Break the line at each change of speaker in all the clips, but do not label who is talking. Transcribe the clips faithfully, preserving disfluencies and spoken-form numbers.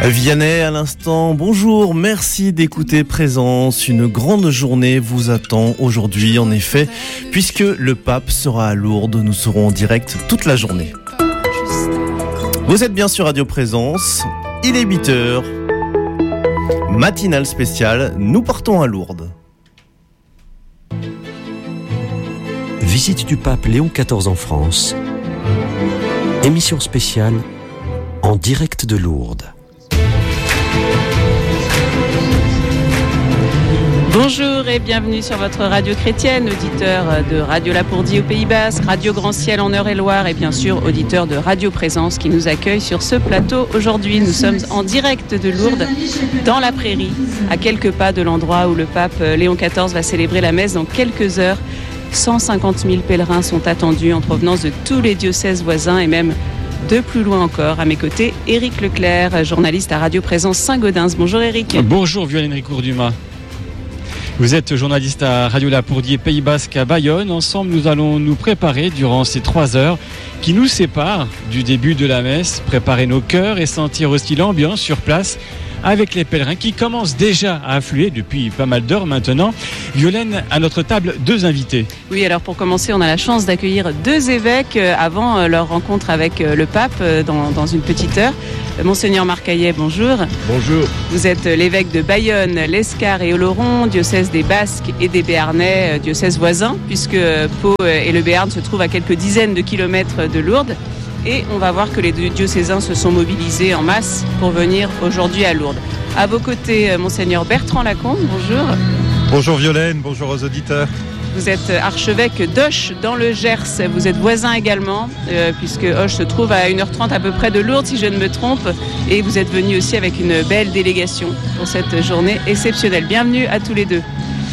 Vianney à l'instant, bonjour, merci d'écouter Présence. Une grande journée vous attend aujourd'hui en effet, puisque le pape sera à Lourdes, nous serons en direct toute la journée. Vous êtes bien sur Radio Présence, il est huit heures, matinale spéciale, nous partons à Lourdes.
Visite du pape Léon quatorze en France, émission spéciale en direct de Lourdes.
Bonjour et bienvenue sur votre radio chrétienne, auditeur de Radio Lapourdie au Pays Basque, Radio Grand Ciel en Eure-et-Loire et bien sûr auditeur de Radio Présence qui nous accueille sur ce plateau. Aujourd'hui, nous sommes en direct de Lourdes, dans la prairie, à quelques pas de l'endroit où le pape Léon quatorze va célébrer la messe dans quelques heures. cent cinquante mille pèlerins sont attendus en provenance de tous les diocèses voisins et même de plus loin encore. À mes côtés, Éric Leclerc, journaliste à Radio Présence Saint-Gaudens. Bonjour Éric.
Bonjour Violaine Ricourt-Dumas. Vous êtes journaliste à Radio Lapourdie Pays Basque à Bayonne. Ensemble, nous allons nous préparer durant ces trois heures qui nous séparent du début de la messe, préparer nos cœurs et sentir aussi l'ambiance sur place avec les pèlerins qui commencent déjà à affluer depuis pas mal d'heures maintenant. Violaine, à notre table, deux invités.
Oui, alors pour commencer, on a la chance d'accueillir deux évêques avant leur rencontre avec le pape dans, dans une petite heure. Monseigneur Marc Hayet, bonjour.
Bonjour.
Vous êtes l'évêque de Bayonne, l'Escar et Oloron, diocèse des Basques et des Béarnais, diocèse voisin, puisque Pau et le Béarn se trouvent à quelques dizaines de kilomètres de Lourdes. Et on va voir que les deux diocésains se sont mobilisés en masse pour venir aujourd'hui à Lourdes. À vos côtés, Monseigneur Bertrand Lacombe, bonjour.
Bonjour Violaine, bonjour aux auditeurs.
Vous êtes archevêque d'Auch dans le Gers, vous êtes voisin également, euh, puisque Auch se trouve à une heure trente à peu près de Lourdes, si je ne me trompe, et vous êtes venu aussi avec une belle délégation pour cette journée exceptionnelle. Bienvenue à tous les deux.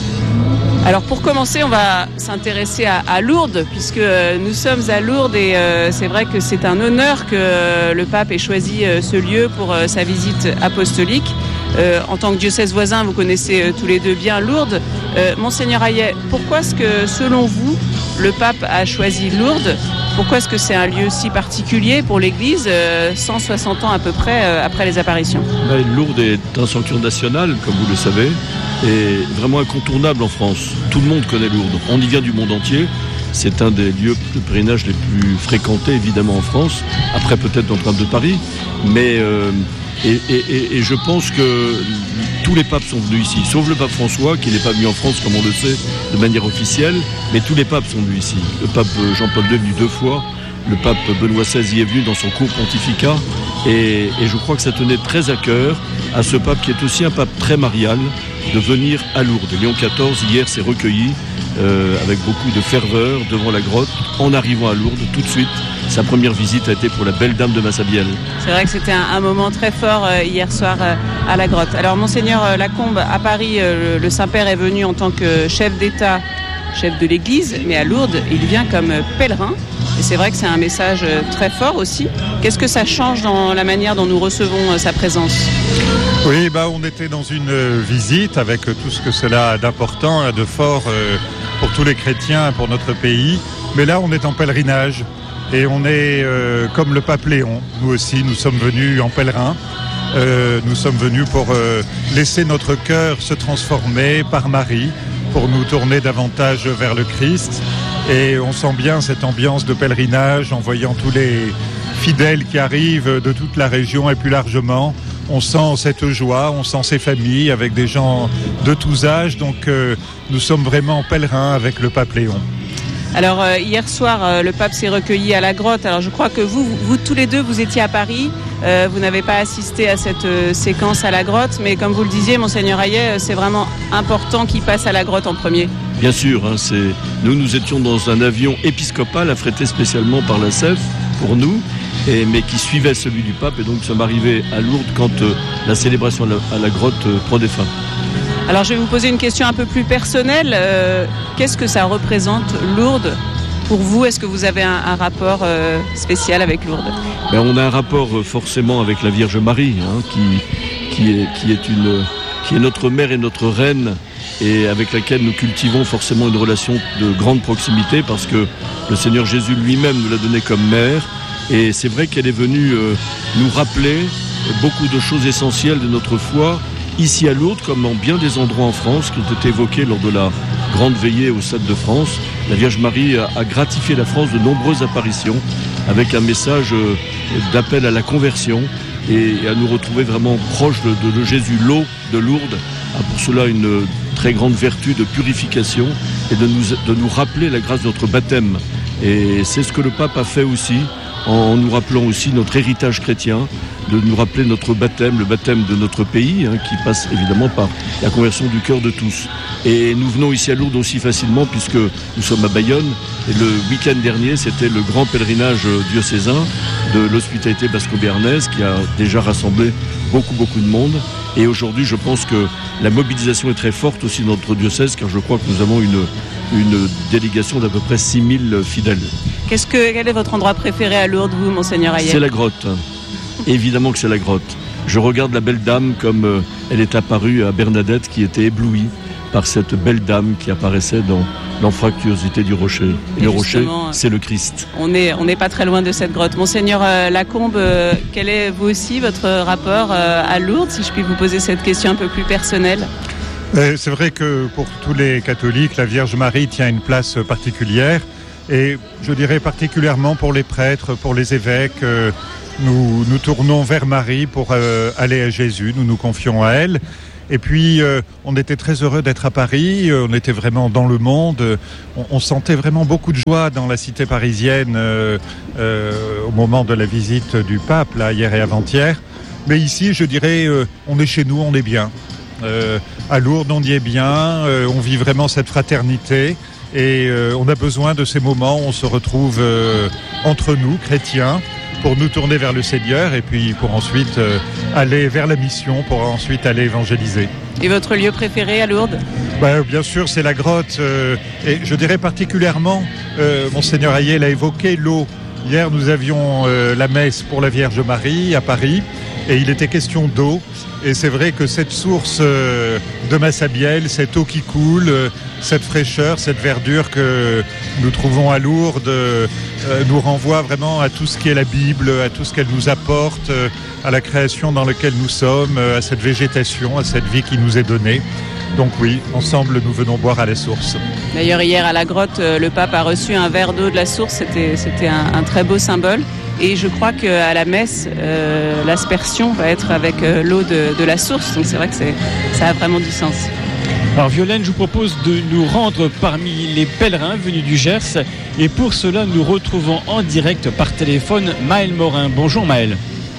Alors pour commencer, on va s'intéresser à, à Lourdes, puisque nous sommes à Lourdes et euh, c'est vrai que c'est un honneur que le pape ait choisi euh, ce lieu pour euh, sa visite apostolique. Euh, en tant que diocèse voisin, vous connaissez euh, tous les deux bien Lourdes. Euh, Monseigneur Hayet, pourquoi est-ce que, selon vous, le pape a choisi Lourdes ? Pourquoi est-ce que c'est un lieu si particulier pour l'Église, euh, cent soixante ans à peu près euh, après les apparitions ?
Ben, Lourdes est un sanctuaire national, comme vous le savez, et vraiment incontournable en France. Tout le monde connaît Lourdes. On y vient du monde entier. C'est un des lieux de pèlerinage les plus fréquentés, évidemment, en France. Après, peut-être Notre-Dame de Paris. Mais, euh, et, et, et je pense que tous les papes sont venus ici, sauf le pape François, qui n'est pas venu en France, comme on le sait, de manière officielle. Mais tous les papes sont venus ici. Le pape Jean-Paul deux est venu deux fois. Le pape Benoît seize y est venu dans son court pontificat. Et, et je crois que ça tenait très à cœur à ce pape qui est aussi un pape très marial, de venir à Lourdes. Léon quatorze, hier, s'est recueilli euh, avec beaucoup de ferveur devant la grotte, en arrivant à Lourdes, tout de suite. Sa première visite a été pour la belle dame de Massabielle.
C'est vrai que c'était un, un moment très fort euh, hier soir euh, à la grotte. Alors, Monseigneur euh, Lacombe, à Paris, euh, le, le Saint-Père est venu en tant que chef d'État, chef de l'Église, mais à Lourdes, il vient comme euh, pèlerin. Et c'est vrai que c'est un message euh, très fort aussi. Qu'est-ce que ça change dans la manière dont nous recevons euh, sa présence ?
Oui, bah, on était dans une euh, visite avec euh, tout ce que cela a d'important, de fort euh, pour tous les chrétiens, pour notre pays. Mais là, on est en pèlerinage et on est euh, comme le pape Léon. Nous aussi, nous sommes venus en pèlerin. Euh, nous sommes venus pour euh, laisser notre cœur se transformer par Marie, pour nous tourner davantage vers le Christ. Et on sent bien cette ambiance de pèlerinage en voyant tous les fidèles qui arrivent de toute la région et plus largement. On sent cette joie, on sent ces familles avec des gens de tous âges. Donc euh, nous sommes vraiment pèlerins avec le pape Léon.
Alors euh, hier soir, euh, le pape s'est recueilli à la grotte. Alors je crois que vous, vous, vous tous les deux, vous étiez à Paris. Euh, vous n'avez pas assisté à cette euh, séquence à la grotte. Mais comme vous le disiez, Monseigneur Hayet, c'est vraiment important qu'il passe à la grotte en premier.
Bien sûr, hein, c'est... nous, nous étions dans un avion épiscopal affrété spécialement par la C E F pour nous. Et, mais qui suivait celui du pape, et donc nous sommes arrivés à Lourdes quand euh, la célébration à la, à la grotte euh, prenait fin.
Alors je vais vous poser une question un peu plus personnelle. Euh, qu'est-ce que ça représente Lourdes pour vous ? Est-ce que vous avez un, un rapport euh, spécial avec Lourdes ?
Ben, on a un rapport euh, forcément avec la Vierge Marie, hein, qui, qui, est, qui, est une, qui est notre mère et notre reine, et avec laquelle nous cultivons forcément une relation de grande proximité, parce que le Seigneur Jésus lui-même nous l'a donnée comme mère. Et c'est vrai qu'elle est venue euh, nous rappeler beaucoup de choses essentielles de notre foi, ici à Lourdes, comme en bien des endroits en France, qui ont été évoqués lors de la grande veillée au Stade de France. La Vierge Marie a, a gratifié la France de nombreuses apparitions, avec un message euh, d'appel à la conversion, et, et à nous retrouver vraiment proches de, de, de Jésus. L'eau de Lourdes a pour cela une très grande vertu de purification et de nous, de nous rappeler la grâce de notre baptême. Et c'est ce que le pape a fait aussi, en nous rappelant aussi notre héritage chrétien, de nous rappeler notre baptême, le baptême de notre pays, hein, qui passe évidemment par la conversion du cœur de tous. Et nous venons ici à Lourdes aussi facilement, puisque nous sommes à Bayonne, et le week-end dernier, c'était le grand pèlerinage diocésain de l'hospitalité basco-béarnaise, qui a déjà rassemblé beaucoup, beaucoup de monde. Et aujourd'hui, je pense que la mobilisation est très forte aussi dans notre diocèse, car je crois que nous avons une, une délégation d'à peu près six mille fidèles.
Qu'est-ce que, quel est votre endroit préféré à Lourdes, vous, Monseigneur Hayet ?
C'est la grotte. Évidemment que c'est la grotte. Je regarde la belle dame comme euh, elle est apparue à Bernadette, qui était éblouie par cette belle dame qui apparaissait dans l'anfractuosité du rocher. Et, Et le rocher, c'est le Christ.
On n'est on n'est pas très loin de cette grotte. Monseigneur euh, Lacombe, euh, quel est vous aussi votre rapport euh, à Lourdes, si je puis vous poser cette question un peu plus personnelle ?
C'est vrai que pour tous les catholiques, la Vierge Marie tient une place particulière. Et je dirais particulièrement pour les prêtres, pour les évêques, euh, nous nous tournons vers Marie pour euh, aller à Jésus, nous nous confions à elle. Et puis, euh, on était très heureux d'être à Paris, euh, on était vraiment dans le monde, euh, on, on sentait vraiment beaucoup de joie dans la cité parisienne euh, euh, au moment de la visite du pape, là, hier et avant-hier. Mais ici, je dirais, euh, on est chez nous, on est bien. Euh, à Lourdes, on y est bien, euh, on vit vraiment cette fraternité. Et euh, on a besoin de ces moments où on se retrouve euh, entre nous, chrétiens, pour nous tourner vers le Seigneur et puis pour ensuite euh, aller vers la mission, pour ensuite aller évangéliser.
Et votre lieu préféré à Lourdes ?
Ben, bien sûr, c'est la grotte. Euh, et je dirais particulièrement, euh, Monseigneur Hayet l'a évoqué, l'eau. Hier, nous avions euh, la messe pour la Vierge Marie à Paris et il était question d'eau. Et c'est vrai que cette source euh, de Massabielle, cette eau qui coule, euh, cette fraîcheur, cette verdure que nous trouvons à Lourdes, euh, nous renvoie vraiment à tout ce qui est la Bible, à tout ce qu'elle nous apporte, euh, à la création dans laquelle nous sommes, euh, à cette végétation, à cette vie qui nous est donnée. Donc oui, ensemble, nous venons boire à la source.
D'ailleurs, hier à la grotte, le pape a reçu un verre d'eau de la source. C'était, c'était un, un très beau symbole. Et je crois qu'à la messe, euh, l'aspersion va être avec euh, l'eau de, de la source. Donc c'est vrai que c'est, ça a vraiment du sens.
Alors Violaine, je vous propose de nous rendre parmi les pèlerins venus du Gers. Et pour cela, nous retrouvons en direct par téléphone Maël Morin. Bonjour Maël.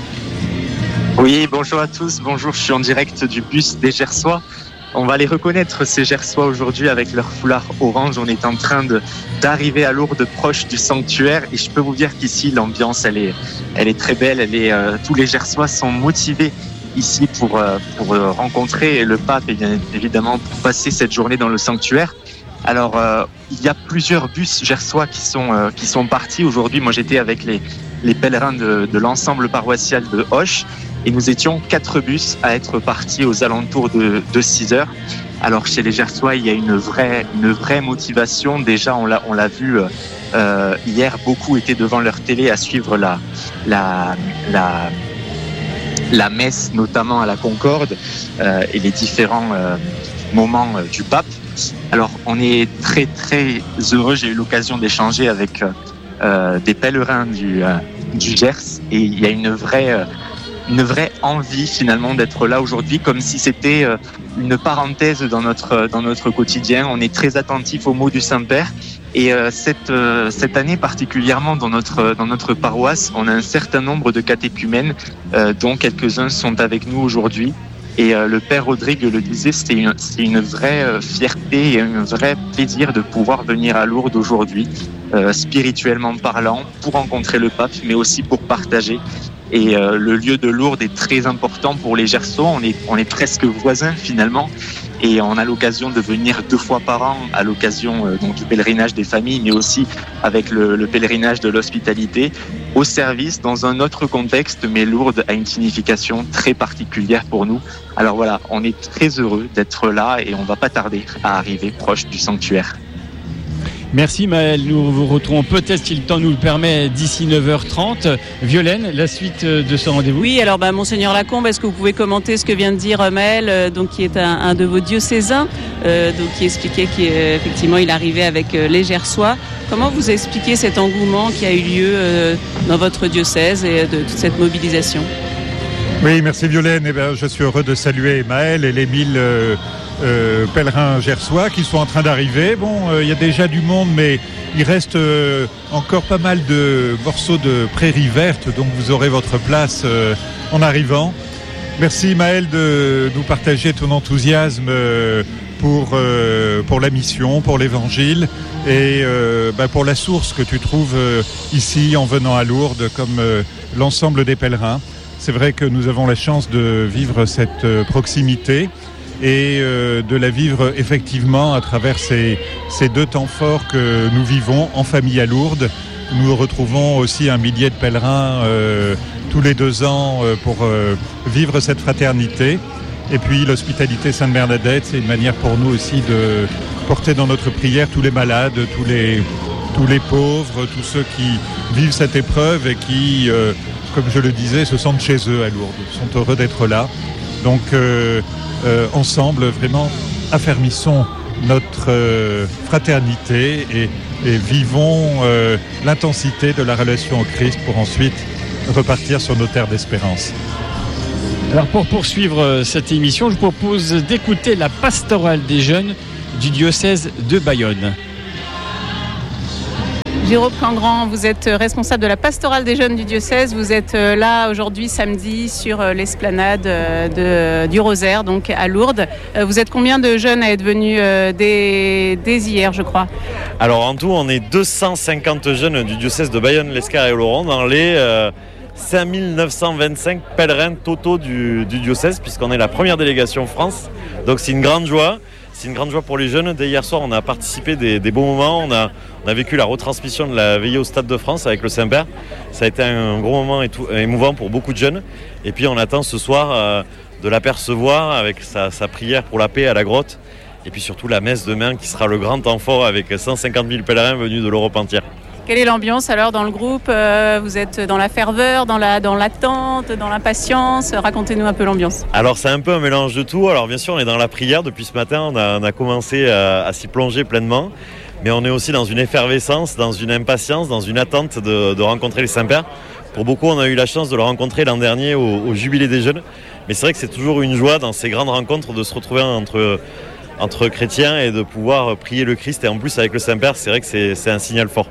Oui, bonjour à tous. Bonjour, je suis en direct du bus des Gersois. On va les reconnaître, ces Gersois, aujourd'hui, avec leur foulard orange. On est en train de, d'arriver à Lourdes, proche du sanctuaire. Et je peux vous dire qu'ici, l'ambiance, elle est, elle est très belle. Elle est, euh, tous les Gersois sont motivés ici pour, euh, pour euh, rencontrer le pape et bien évidemment pour passer cette journée dans le sanctuaire. Alors, euh, il y a plusieurs bus gersois qui sont, euh, qui sont partis aujourd'hui. Moi, j'étais avec les, les pèlerins de, de l'ensemble paroissial de Auch. Et nous étions quatre bus à être partis aux alentours de, de six heures. Alors chez les Gersois, il y a une vraie, une vraie motivation. Déjà, on l'a, on l'a vu euh, hier, beaucoup étaient devant leur télé à suivre la, la, la, la messe, notamment à la Concorde, euh, et les différents euh, moments euh, du pape. Alors on est très très heureux. J'ai eu l'occasion d'échanger avec euh, des pèlerins du, euh, du Gers et il y a une vraie... Euh, une vraie envie finalement d'être là aujourd'hui, comme si c'était une parenthèse dans notre dans notre quotidien. On est très attentif aux mots du Saint-Père et euh, cette euh, cette année particulièrement dans notre dans notre paroisse, on a un certain nombre de catéchumènes euh, dont quelques-uns sont avec nous aujourd'hui. Et euh, le Père Rodrigue le disait, c'est une c'est une vraie euh, fierté et un vrai plaisir de pouvoir venir à Lourdes aujourd'hui, euh, spirituellement parlant, pour rencontrer le pape, mais aussi pour partager. Et euh, le lieu de Lourdes est très important pour les Gersois. On est, on est presque voisins finalement. Et on a l'occasion de venir deux fois par an à l'occasion euh, donc, du pèlerinage des familles, mais aussi avec le, le pèlerinage de l'hospitalité, au service dans un autre contexte. Mais Lourdes a une signification très particulière pour nous. Alors voilà, on est très heureux d'être là et on va pas tarder à arriver proche du sanctuaire.
Merci Maël, nous vous retrouvons peut-être, si le temps nous le permet, d'ici neuf heures trente. Violaine, la suite de ce rendez-vous.
Oui, alors bah, Monseigneur Lacombe, est-ce que vous pouvez commenter ce que vient de dire Maël, euh, donc, qui est un, un de vos diocésains, euh, donc, qui expliquait qu'effectivement il arrivait avec euh, les Gersois. Comment vous expliquez cet engouement qui a eu lieu euh, dans votre diocèse et de toute cette mobilisation ?
Oui, merci Violaine. Eh bien, je suis heureux de saluer Maël et les mille euh, euh, pèlerins gersois qui sont en train d'arriver. Bon, il euh, y a déjà du monde, mais il reste euh, encore pas mal de morceaux de prairies vertes, donc vous aurez votre place euh, en arrivant. Merci Maël de nous partager ton enthousiasme euh, pour, euh, pour la mission, pour l'évangile et euh, bah, pour la source que tu trouves euh, ici en venant à Lourdes, comme euh, l'ensemble des pèlerins. C'est vrai que nous avons la chance de vivre cette euh, proximité et euh, de la vivre effectivement à travers ces, ces deux temps forts que nous vivons en famille à Lourdes. Nous retrouvons aussi un millier de pèlerins euh, tous les deux ans euh, pour euh, vivre cette fraternité. Et puis l'hospitalité Sainte-Bernadette, c'est une manière pour nous aussi de porter dans notre prière tous les malades, tous les, tous les pauvres, tous ceux qui vivent cette épreuve et qui, euh, comme je le disais, se sentent chez eux à Lourdes, sont heureux d'être là. Donc euh, euh, ensemble, vraiment, affermissons notre euh, fraternité et, et vivons euh, l'intensité de la relation au Christ pour ensuite repartir sur nos terres d'espérance.
Alors pour poursuivre cette émission, je vous propose d'écouter la pastorale des jeunes du diocèse de Bayonne.
Jérôme Cangrand, vous êtes responsable de la pastorale des jeunes du diocèse. Vous êtes là aujourd'hui, samedi, sur l'esplanade de, du Rosaire, donc à Lourdes. Vous êtes combien de jeunes à être venus dès, dès hier, je crois ?
Alors en tout, on est deux cent cinquante jeunes du diocèse de Bayonne, l'Escar et Oloron dans les euh, cinq mille neuf cent vingt-cinq pèlerins totaux du, du diocèse, puisqu'on est la première délégation France. Donc c'est une grande joie. C'est une grande joie pour les jeunes. Dès hier soir, on a participé des, des bons moments. On a, on a vécu la retransmission de la veillée au Stade de France avec le Saint-Père. Ça a été un gros moment émouvant pour beaucoup de jeunes. Et puis on attend ce soir euh, de l'apercevoir avec sa, sa prière pour la paix à la grotte. Et puis surtout la messe demain qui sera le grand temps fort avec cent cinquante mille pèlerins venus de l'Europe entière.
Quelle est l'ambiance alors dans le groupe ? Vous êtes dans la ferveur, dans, la, dans l'attente, dans l'impatience ? Racontez-nous un peu l'ambiance.
Alors c'est un peu un mélange de tout. Alors bien sûr on est dans la prière depuis ce matin, on a, on a commencé à, à s'y plonger pleinement. Mais on est aussi dans une effervescence, dans une impatience, dans une attente de, de rencontrer les Saints-Pères. Pour beaucoup on a eu la chance de le rencontrer l'an dernier au, au Jubilé des Jeunes. Mais c'est vrai que c'est toujours une joie dans ces grandes rencontres de se retrouver entre, entre chrétiens et de pouvoir prier le Christ. Et en plus avec le Saint-Père, c'est vrai que c'est, c'est un signal fort.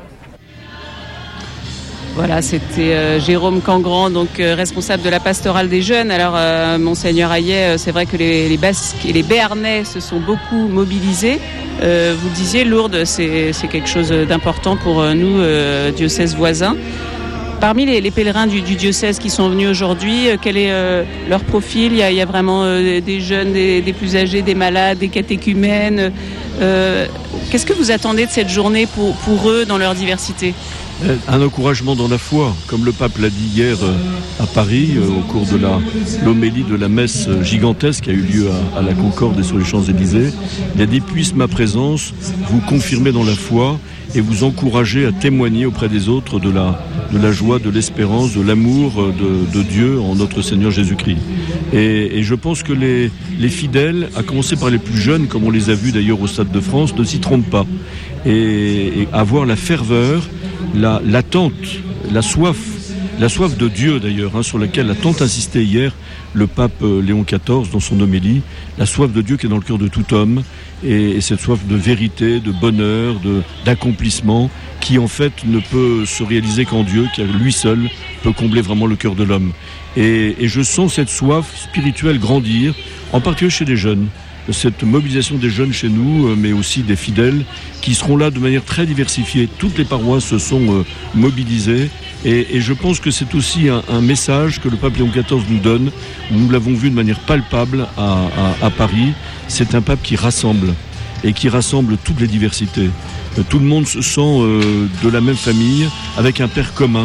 Voilà, c'était euh, Jérôme Cangrand, donc euh, responsable de la pastorale des jeunes. Alors, euh, Monseigneur Hayet, euh, c'est vrai que les, les Basques et les Béarnais se sont beaucoup mobilisés. Euh, vous le disiez, Lourdes, c'est, c'est quelque chose d'important pour euh, nous, euh, diocèses voisins. Parmi les, les pèlerins du, du diocèse qui sont venus aujourd'hui, euh, quel est euh, leur profil ? Il y a, il y a vraiment euh, des jeunes, des, des plus âgés, des malades, des catéchumènes. Euh, qu'est-ce que vous attendez de cette journée pour, pour eux dans leur diversité ?
Un encouragement dans la foi, comme le pape l'a dit hier à Paris, au cours de la, l'homélie de la messe gigantesque qui a eu lieu à, à la Concorde et sur les Champs-Élysées. Il a dit « Puisse ma présence vous confirmer dans la foi et vous encourager à témoigner auprès des autres de la, de la joie, de l'espérance, de l'amour de, de Dieu en notre Seigneur Jésus-Christ. » Et, et je pense que les, les fidèles, à commencer par les plus jeunes, comme on les a vus d'ailleurs au Stade de France, ne s'y trompent pas. Et, et avoir la ferveur, La, l'attente, la soif, la soif de Dieu d'ailleurs, hein, sur laquelle a tant insisté hier le pape Léon quatorze dans son homélie, la soif de Dieu qui est dans le cœur de tout homme, et, et cette soif de vérité, de bonheur, de, d'accomplissement, qui en fait ne peut se réaliser qu'en Dieu, qui lui seul peut combler vraiment le cœur de l'homme. Et, et je sens cette soif spirituelle grandir, en particulier chez les jeunes. Cette mobilisation des jeunes chez nous, mais aussi des fidèles, qui seront là de manière très diversifiée. Toutes les paroisses se sont euh, mobilisées et, et je pense que c'est aussi un, un message que le pape Léon quatorze nous donne. Nous l'avons vu de manière palpable à, à, à Paris. C'est un pape qui rassemble et qui rassemble toutes les diversités. Euh, tout le monde se sent euh, de la même famille, avec un père commun.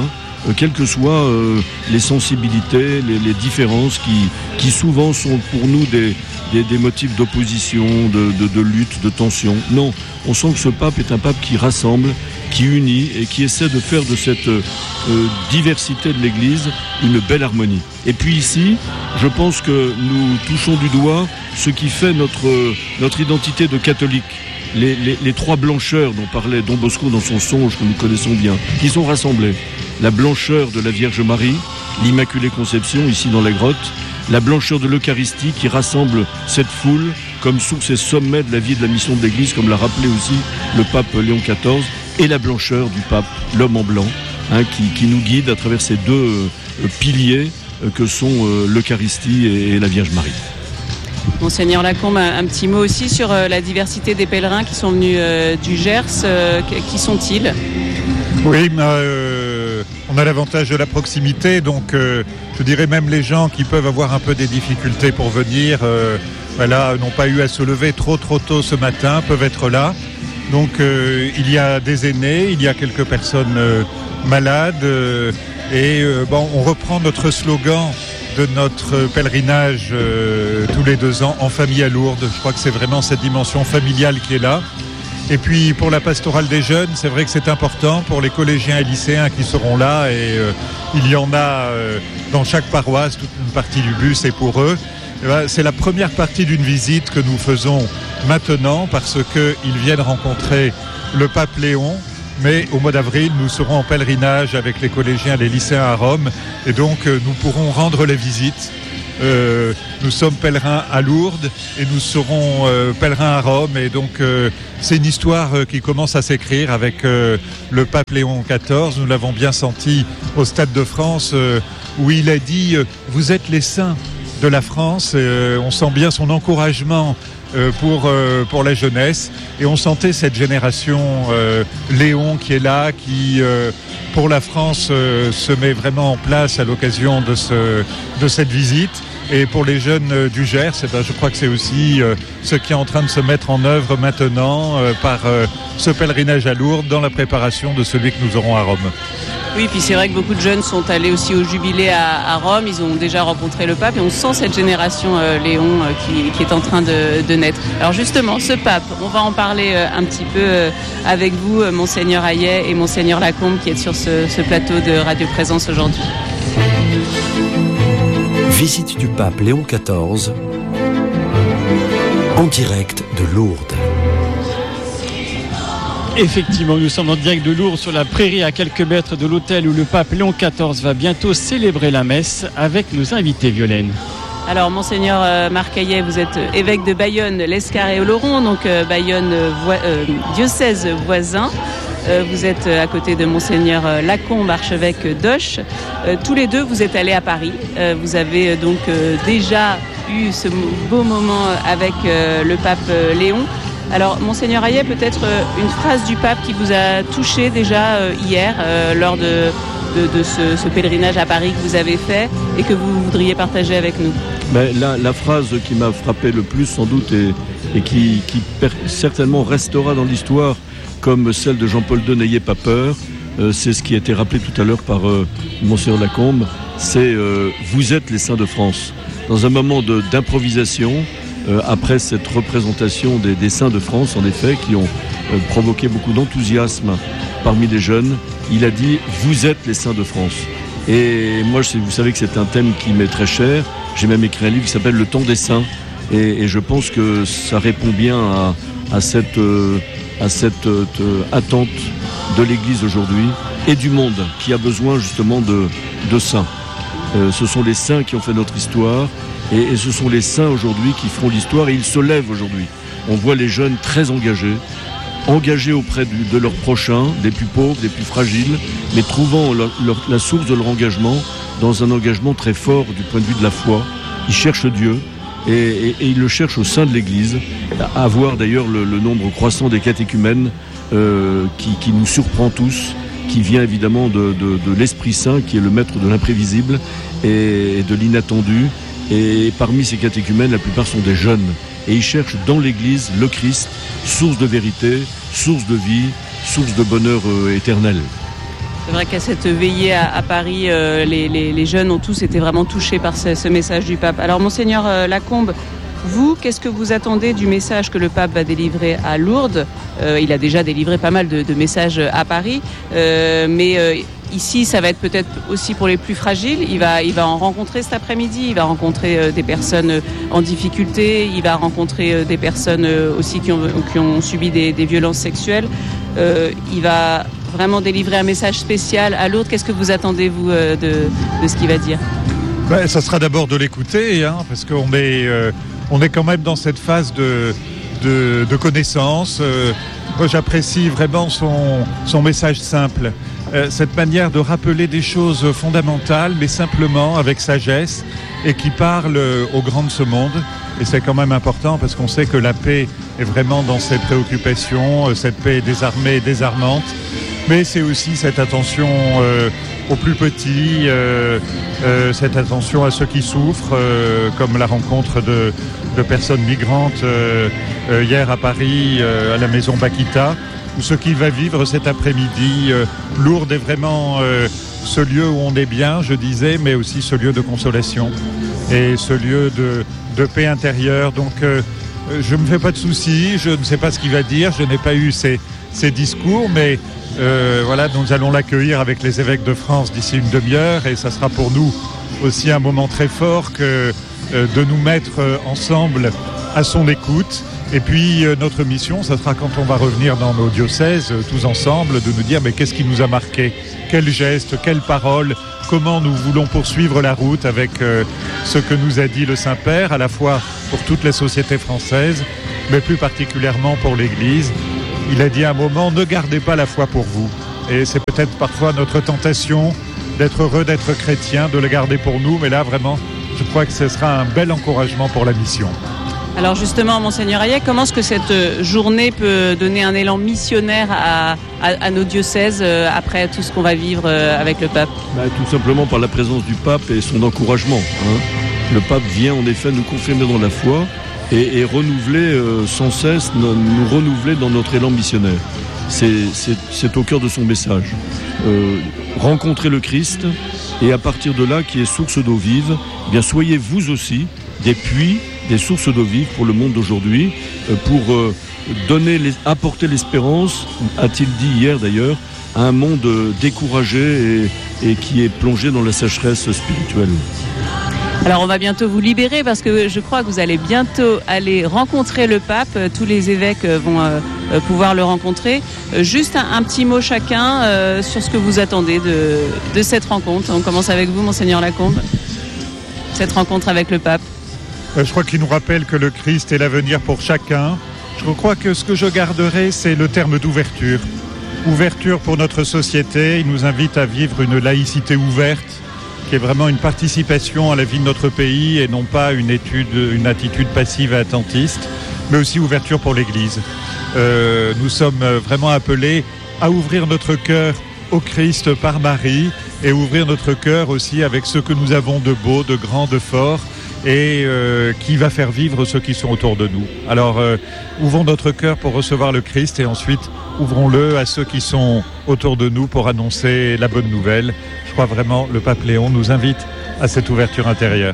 euh, quelles que soient euh, les sensibilités, les, les différences qui, qui souvent sont pour nous des, des, des motifs d'opposition, de, de, de lutte, de tension. Non, on sent que ce pape est un pape qui rassemble, qui unit et qui essaie de faire de cette euh, diversité de l'Église une belle harmonie. Et puis ici, je pense que nous touchons du doigt ce qui fait notre, notre identité de catholique. Les, les, les trois blancheurs dont parlait Don Bosco dans son songe que nous connaissons bien, qui sont rassemblés. La blancheur de la Vierge Marie, l'Immaculée Conception, ici dans la grotte, la blancheur de l'Eucharistie qui rassemble cette foule comme source et sommet de la vie et de la mission de l'Église, comme l'a rappelé aussi le pape Léon quatorze, et la blancheur du pape, l'homme en blanc, hein, qui, qui nous guide à travers ces deux euh, piliers euh, que sont euh, l'Eucharistie et, et la Vierge Marie.
Monseigneur Lacombe, un, un petit mot aussi sur euh, la diversité des pèlerins qui sont venus euh, du Gers. Euh, qui sont-ils ?
Oui, euh, on a l'avantage de la proximité, donc euh, je dirais même les gens qui peuvent avoir un peu des difficultés pour venir, euh, voilà, n'ont pas eu à se lever trop trop tôt ce matin, peuvent être là. Donc euh, il y a des aînés, il y a quelques personnes euh, malades euh, et euh, bon, on reprend notre slogan de notre pèlerinage euh, tous les deux ans en famille à Lourdes. Je crois que c'est vraiment cette dimension familiale qui est là. Et puis pour la pastorale des jeunes, c'est vrai que c'est important pour les collégiens et lycéens qui seront là et euh, il y en a euh, dans chaque paroisse, toute une partie du bus est pour eux. Et ben, c'est la première partie d'une visite que nous faisons maintenant parce qu'ils viennent rencontrer le pape Léon. Mais au mois d'avril, nous serons en pèlerinage avec les collégiens et les lycéens à Rome. Et donc, euh, nous pourrons rendre les visites. Euh, nous sommes pèlerins à Lourdes et nous serons euh, pèlerins à Rome. Et donc, euh, c'est une histoire euh, qui commence à s'écrire avec euh, le pape Léon quatorze. Nous l'avons bien senti au Stade de France euh, où il a dit euh, « Vous êtes les saints de la France euh, ». On sent bien son encouragement Euh, pour, euh, pour la jeunesse et on sentait cette génération euh, Léon qui est là, qui euh, pour la France euh, se met vraiment en place à l'occasion de, ce, de cette visite et pour les jeunes euh, du Gers, eh ben, je crois que c'est aussi euh, ce qui est en train de se mettre en œuvre maintenant euh, par euh, ce pèlerinage à Lourdes dans la préparation de celui que nous aurons à Rome.
Oui, puis c'est vrai que beaucoup de jeunes sont allés aussi au jubilé à, à Rome, ils ont déjà rencontré le pape et on sent cette génération euh, Léon euh, qui, qui est en train de, de naître. Alors justement, ce pape, on va en parler euh, un petit peu euh, avec vous, euh, Monseigneur Hayet et Monseigneur Lacombe qui êtes sur ce, ce plateau de Radio Présence aujourd'hui.
Visite du pape Léon quatorze en direct de Lourdes.
Effectivement, nous sommes en direct de Lourdes sur la prairie à quelques mètres de l'hôtel où le pape Léon quatorze va bientôt célébrer la messe avec nos invités, Violaine.
Alors, Monseigneur euh, Marc Hayet, vous êtes évêque de Bayonne, l'Escar et Oloron, donc euh, Bayonne, euh, vo- euh, diocèse voisin. Euh, vous êtes à côté de Monseigneur Lacombe, archevêque d'Auch. Euh, tous les deux, vous êtes allés à Paris. Euh, vous avez euh, donc euh, déjà eu ce beau moment avec euh, le pape euh, Léon. Alors, Monseigneur Hayet, peut-être euh, une phrase du pape qui vous a touché déjà euh, hier euh, lors de, de, de ce, ce pèlerinage à Paris que vous avez fait et que vous voudriez partager avec nous.
Ben, la, la phrase qui m'a frappé le plus sans doute et, et qui, qui per- certainement restera dans l'histoire comme celle de Jean-Paul deux, n'ayez pas peur, euh, c'est ce qui a été rappelé tout à l'heure par euh, Monseigneur Lacombe, c'est euh, « Vous êtes les saints de France ». Dans un moment de, d'improvisation, Euh, après cette représentation des, des saints de France, en effet, qui ont euh, provoqué beaucoup d'enthousiasme parmi les jeunes, il a dit « Vous êtes les saints de France ». Et moi, je, vous savez que c'est un thème qui m'est très cher. J'ai même écrit un livre qui s'appelle « Le temps des saints ». Et, et je pense que ça répond bien à, à cette, euh, à cette euh, attente de l'Église aujourd'hui et du monde qui a besoin justement de, de saints. Euh, ce sont les saints qui ont fait notre histoire. Et, et ce sont les saints aujourd'hui qui feront l'histoire et ils se lèvent aujourd'hui. On voit les jeunes très engagés, engagés auprès du, de leurs prochains, des plus pauvres, des plus fragiles, mais trouvant leur, leur, la source de leur engagement dans un engagement très fort du point de vue de la foi. Ils cherchent Dieu et, et, et ils le cherchent au sein de l'Église, à voir d'ailleurs le, le nombre croissant des catéchumènes euh, qui, qui nous surprend tous, qui vient évidemment de, de, de l'Esprit Saint, qui est le maître de l'imprévisible et, et de l'inattendu. Et parmi ces catéchumènes, la plupart sont des jeunes. Et ils cherchent dans l'Église le Christ, source de vérité, source de vie, source de bonheur euh, éternel.
C'est vrai qu'à cette veillée à, à Paris, euh, les, les, les jeunes ont tous été vraiment touchés par ce, ce message du pape. Alors, Monseigneur euh, Lacombe, vous, qu'est-ce que vous attendez du message que le pape va délivrer à Lourdes ? euh, Il a déjà délivré pas mal de, de messages à Paris, euh, mais euh, ici, ça va être peut-être aussi pour les plus fragiles. Il va, il va en rencontrer cet après-midi. Il va rencontrer euh, des personnes euh, en difficulté. Il va rencontrer euh, des personnes euh, aussi qui ont, qui ont subi des, des violences sexuelles. Euh, il va vraiment délivrer un message spécial à Lourdes. Qu'est-ce que vous attendez, vous, euh, de, de ce qu'il va dire ?
Ben, ça sera d'abord de l'écouter, hein, parce qu'on est, euh, on est quand même dans cette phase de, de, de connaissance. Euh, moi, j'apprécie vraiment son, son message simple. Euh, cette manière de rappeler des choses fondamentales, mais simplement, avec sagesse, et qui parle aux grands de ce monde. Et c'est quand même important, parce qu'on sait que la paix est vraiment dans ses préoccupations, cette paix désarmée et désarmante. Mais c'est aussi cette attention euh, aux plus petits, euh, euh, cette attention à ceux qui souffrent, euh, comme la rencontre de, de personnes migrantes euh, euh, hier à Paris, euh, à la maison Bakita, ou ce qu'il va vivre cet après-midi. Euh, Lourdes est vraiment euh, ce lieu où on est bien, je disais, mais aussi ce lieu de consolation et ce lieu de, de paix intérieure. Donc euh, je ne me fais pas de soucis, je ne sais pas ce qu'il va dire, je n'ai pas eu ces, ces discours, mais Euh, voilà, nous allons l'accueillir avec les évêques de France d'ici une demi-heure, et ça sera pour nous aussi un moment très fort que euh, de nous mettre euh, ensemble à son écoute. Et puis euh, notre mission, ça sera quand on va revenir dans nos diocèses, euh, tous ensemble, de nous dire mais qu'est-ce qui nous a marqué, quel geste, quelle parole, comment nous voulons poursuivre la route avec euh, ce que nous a dit le Saint-Père, à la fois pour toute la société française, mais plus particulièrement pour l'Église. Il a dit à un moment, ne gardez pas la foi pour vous. Et c'est peut-être parfois notre tentation d'être heureux d'être chrétien, de le garder pour nous. Mais là, vraiment, je crois que ce sera un bel encouragement pour la mission.
Alors justement, Monseigneur Hayet, comment est-ce que cette journée peut donner un élan missionnaire à, à, à nos diocèses euh, après tout ce qu'on va vivre euh, avec le pape ?
Bah, tout simplement par la présence du pape et son encouragement. Hein. Le pape vient en effet nous confirmer dans la foi et, et renouveler euh, sans cesse, nous, nous renouveler dans notre élan missionnaire. C'est, c'est, c'est au cœur de son message. Euh, rencontrer le Christ, et à partir de là, qui est source d'eau vive, eh bien soyez vous aussi des puits, des sources d'eau vive pour le monde d'aujourd'hui, euh, pour euh, donner, les, apporter l'espérance, a-t-il dit hier d'ailleurs, à un monde découragé et, et qui est plongé dans la sécheresse spirituelle.
Alors on va bientôt vous libérer parce que je crois que vous allez bientôt aller rencontrer le pape. Tous les évêques vont euh, pouvoir le rencontrer. Juste un, un petit mot chacun euh, sur ce que vous attendez de, de cette rencontre. On commence avec vous, Monseigneur Lacombe. Cette rencontre avec le pape.
Je crois qu'il nous rappelle que le Christ est l'avenir pour chacun. Je crois que ce que je garderai, c'est le terme d'ouverture. Ouverture pour notre société. Il nous invite à vivre une laïcité ouverte, qui est vraiment une participation à la vie de notre pays et non pas une, étude, une attitude passive et attentiste, mais aussi ouverture pour l'Église. Euh, nous sommes vraiment appelés à ouvrir notre cœur au Christ par Marie et ouvrir notre cœur aussi avec ce que nous avons de beau, de grand, de fort et euh, qui va faire vivre ceux qui sont autour de nous. Alors, euh, ouvrons notre cœur pour recevoir le Christ et ensuite ouvrons-le à ceux qui sont autour de nous pour annoncer la bonne nouvelle. Je crois vraiment le pape Léon nous invite à cette ouverture intérieure.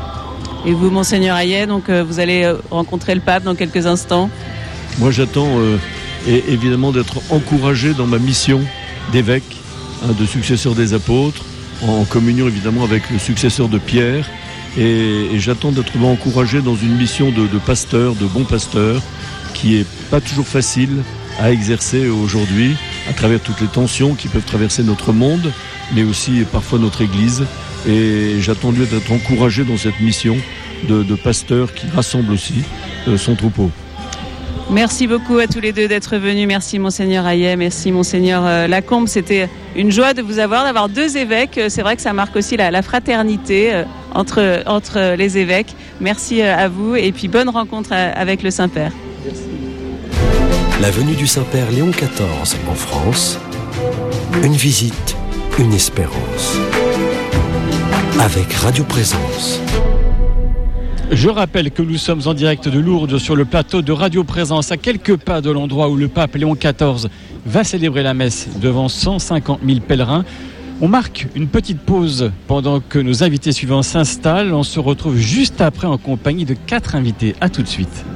Et vous, Monseigneur Hayet, donc euh, vous allez euh, rencontrer le pape dans quelques instants.
Moi, j'attends euh, et, évidemment d'être encouragé dans ma mission d'évêque, hein, de successeur des apôtres, en communion évidemment avec le successeur de Pierre. Et, et j'attends d'être encouragé dans une mission de, de pasteur, de bon pasteur, qui est pas toujours facile à exercer aujourd'hui, à travers toutes les tensions qui peuvent traverser notre monde, mais aussi parfois notre Église. Et j'attends lui d'être encouragé dans cette mission de, de pasteur qui rassemble aussi euh, son troupeau.
Merci beaucoup à tous les deux d'être venus. Merci Monseigneur Hayet, merci Monseigneur euh, Lacombe. C'était une joie de vous avoir, d'avoir deux évêques. C'est vrai que ça marque aussi la, la fraternité euh, entre, entre les évêques. Merci euh, à vous et puis bonne rencontre euh, avec le Saint-Père.
Merci. La venue du Saint-Père Léon quatorze en France, une visite, une espérance. Avec Radio Présence.
Je rappelle que nous sommes en direct de Lourdes sur le plateau de Radio Présence, à quelques pas de l'endroit où le pape Léon quatorze va célébrer la messe devant cent cinquante mille pèlerins. On marque une petite pause pendant que nos invités suivants s'installent. On se retrouve juste après en compagnie de quatre invités. À tout de suite.